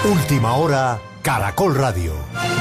Última hora, Caracol Radio.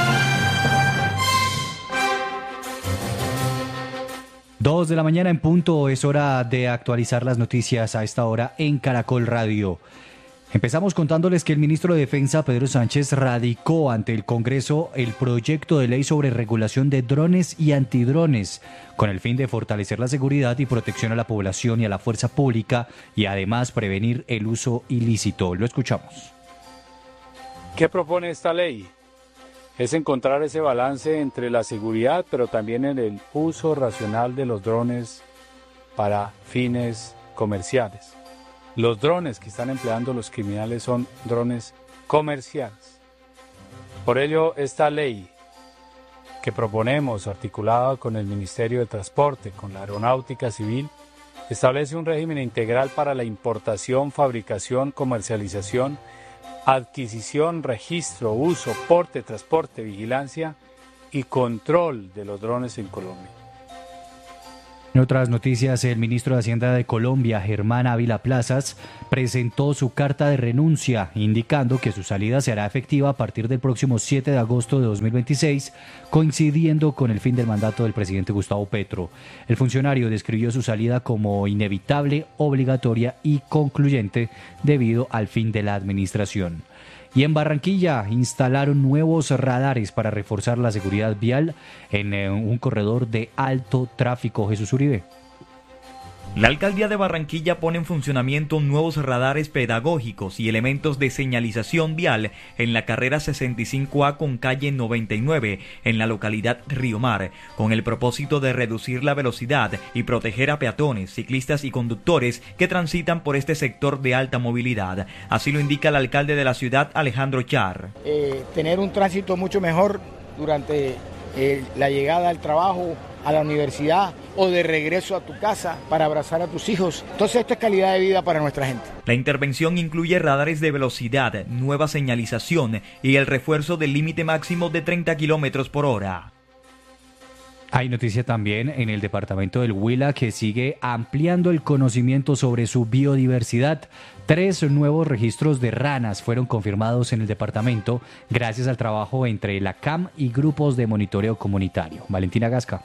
Dos de la mañana en punto, es hora de actualizar las noticias a esta hora en Caracol Radio. Empezamos contándoles que el ministro de Defensa, Pedro Sánchez, radicó ante el Congreso el proyecto de ley sobre regulación de drones y antidrones, con el fin de fortalecer la seguridad y protección a la población y a la fuerza pública y además prevenir el uso ilícito. Lo escuchamos. ¿Qué propone esta ley? Es encontrar ese balance entre la seguridad, pero también en el uso racional de los drones para fines comerciales. Los drones que están empleando los criminales son drones comerciales. Por ello, esta ley que proponemos, articulada con el Ministerio de Transporte, con la Aeronáutica Civil, establece un régimen integral para la importación, fabricación, comercialización, adquisición, registro, uso, porte, transporte, vigilancia y control de los drones en Colombia. En otras noticias, el ministro de Hacienda de Colombia, Germán Ávila Plazas, presentó su carta de renuncia, indicando que su salida se hará efectiva a partir del próximo 7 de agosto de 2026, coincidiendo con el fin del mandato del presidente Gustavo Petro. El funcionario describió su salida como inevitable, obligatoria y concluyente debido al fin de la administración. Y en Barranquilla instalaron nuevos radares para reforzar la seguridad vial en un corredor de alto tráfico. Jesús Uribe. La alcaldía de Barranquilla pone en funcionamiento nuevos radares pedagógicos y elementos de señalización vial en la carrera 65A con calle 99 en la localidad Río Mar, con el propósito de reducir la velocidad y proteger a peatones, ciclistas y conductores que transitan por este sector de alta movilidad. Así lo indica el alcalde de la ciudad, Alejandro Char. Tener un tránsito mucho mejor durante la llegada al trabajo, a la universidad o de regreso a tu casa para abrazar a tus hijos. Entonces esto es calidad de vida para nuestra gente. La intervención incluye radares de velocidad, nueva señalización y el refuerzo del límite máximo de 30 kilómetros por hora. Hay noticia también en el departamento del Huila que sigue ampliando el conocimiento sobre su biodiversidad. 3 nuevos registros de ranas fueron confirmados en el departamento gracias al trabajo entre la CAM y grupos de monitoreo comunitario. Valentina Gasca.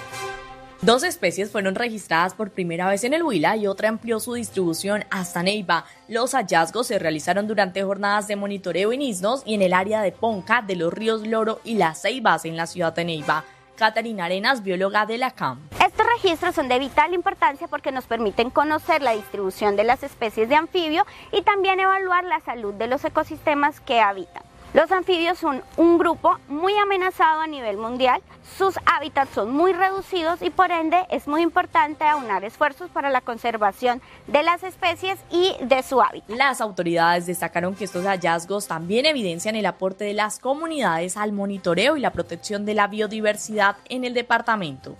2 especies fueron registradas por primera vez en el Huila y otra amplió su distribución hasta Neiva. Los hallazgos se realizaron durante jornadas de monitoreo en Isnos y en el área de Ponca, de los ríos Loro y Las Ceibas en la ciudad de Neiva. Catarina Arenas, bióloga de la CAM. Estos registros son de vital importancia porque nos permiten conocer la distribución de las especies de anfibio y también evaluar la salud de los ecosistemas que habitan. Los anfibios son un grupo muy amenazado a nivel mundial, sus hábitats son muy reducidos y por ende es muy importante aunar esfuerzos para la conservación de las especies y de su hábitat. Las autoridades destacaron que estos hallazgos también evidencian el aporte de las comunidades al monitoreo y la protección de la biodiversidad en el departamento.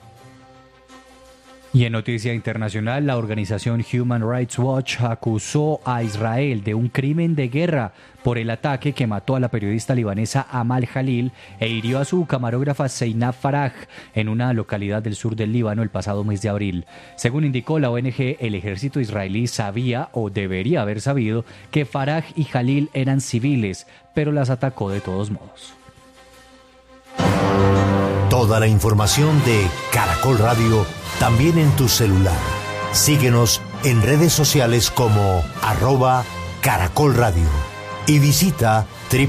Y en noticia internacional, la organización Human Rights Watch acusó a Israel de un crimen de guerra por el ataque que mató a la periodista libanesa Amal Jalil e hirió a su camarógrafa Seinab Faraj en una localidad del sur del Líbano el pasado mes de abril. Según indicó la ONG, el ejército israelí sabía o debería haber sabido que Faraj y Jalil eran civiles, pero las atacó de todos modos. Toda la información de Caracol Radio también en tu celular. Síguenos en redes sociales como @Caracol Radio y visita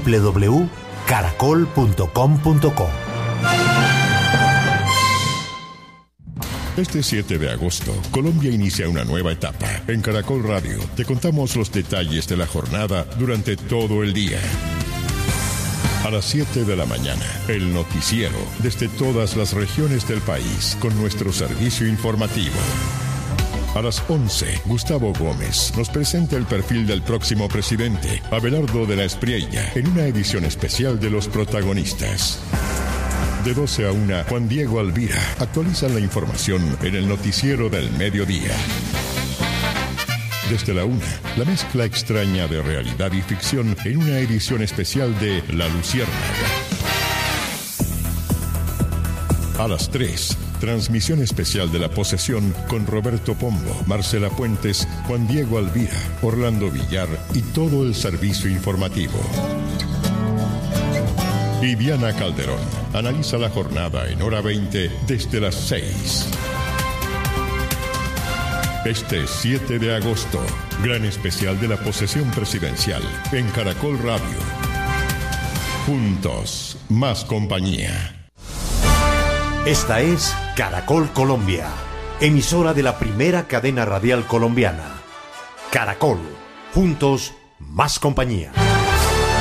www.caracol.com.co. Este 7 de agosto, Colombia inicia una nueva etapa. En Caracol Radio te contamos los detalles de la jornada durante todo el día. A las 7 de la mañana, el noticiero desde todas las regiones del país con nuestro servicio informativo. A las 11, Gustavo Gómez nos presenta el perfil del próximo presidente, Abelardo de la Espriella, en una edición especial de Los Protagonistas. De 12 a 1, Juan Diego Alvira actualizan la información en el noticiero del mediodía. Desde la 1, la mezcla extraña de realidad y ficción en una edición especial de La Luciérnaga. A las 3, Transmisión especial de la posesión con Roberto Pombo, Marcela Puentes, Juan Diego Alvira, Orlando Villar y todo el servicio informativo. Y Diana Calderón analiza la jornada en hora 20 desde las 6. Este 7 de agosto, gran especial de la posesión presidencial en Caracol Radio. Juntos, más compañía. Esta es Caracol Colombia, emisora de la primera cadena radial colombiana. Caracol, juntos, más compañía.